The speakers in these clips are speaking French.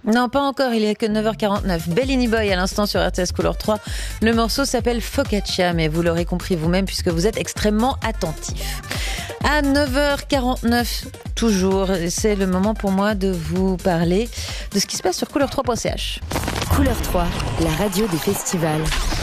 Non, pas encore, il est que 9h49. Bellini Boy à l'instant sur RTS Couleur 3. Le morceau s'appelle Focaccia, mais vous l'aurez compris vous-même puisque vous êtes extrêmement attentif. À 9h49, toujours, c'est le moment pour moi de vous parler de ce qui se passe sur couleur3.ch. Couleur 3, la radio des festivals.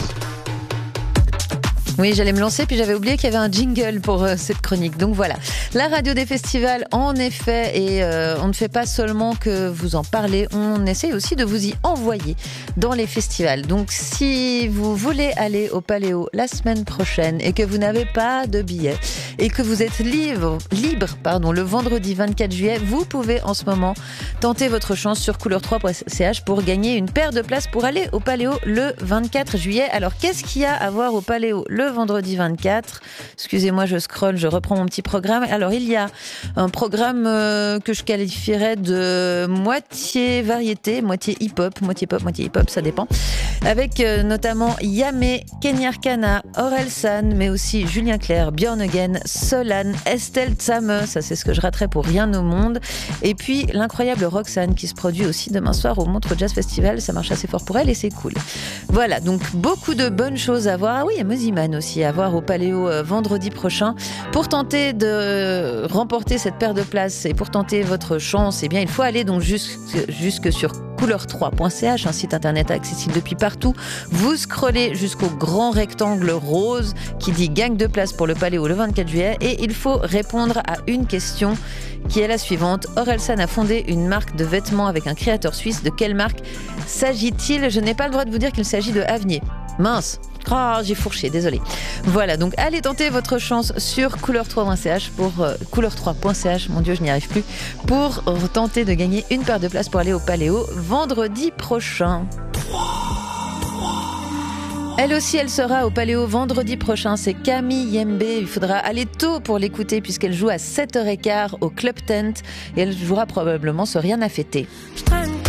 Oui, j'allais me lancer, puis j'avais oublié qu'il y avait un jingle pour cette chronique. Donc voilà, la radio des festivals, en effet, et on ne fait pas seulement que vous en parler, on essaie aussi de vous y envoyer dans les festivals. Donc si vous voulez aller au Paléo la semaine prochaine et que vous n'avez pas de billets et que vous êtes libre, le vendredi 24 juillet, vous pouvez en ce moment tenter votre chance sur couleur3.ch pour gagner une paire de places pour aller au Paléo le 24 juillet. Alors qu'est-ce qu'il y a à voir au Paléo le vendredi 24? Excusez-moi, je scrolle, je reprends mon petit programme. Alors, il y a un programme que je qualifierais de moitié variété, moitié hip-hop, ça dépend. Avec notamment Yamé, Kenny Arcana, Orelsan, mais aussi Julien Clerc, Björn Again, Solane, Estelle Tsame, ça c'est ce que je raterais pour rien au monde. Et puis, l'incroyable Roxane qui se produit aussi demain soir au Montreux Jazz Festival. Ça marche assez fort pour elle et c'est cool. Voilà, donc beaucoup de bonnes choses à voir. Ah oui, il y a Moziman aussi à voir au Paléo vendredi prochain. Pour tenter de remporter cette paire de places et pour tenter votre chance, eh bien, il faut aller donc jusque sur couleur3.ch, un site internet accessible depuis partout. Vous scrollez jusqu'au grand rectangle rose qui dit gang de places pour le Paléo le 24 juillet et il faut répondre à une question qui est la suivante. Orelsan a fondé une marque de vêtements avec un créateur suisse. De quelle marque s'agit-il? Je n'ai pas le droit de vous dire qu'il s'agit de Avenir. Mince, j'ai fourché, désolé. Voilà, donc allez tenter votre chance sur couleur3.ch couleur3.ch, mon Dieu, je n'y arrive plus, pour tenter de gagner une paire de places pour aller au Paléo vendredi prochain. Elle aussi, elle sera au Paléo vendredi prochain. C'est Camille Yembe. Il faudra aller tôt pour l'écouter puisqu'elle joue à 7h15 au Club Tent et elle jouera probablement ce Rien à fêter.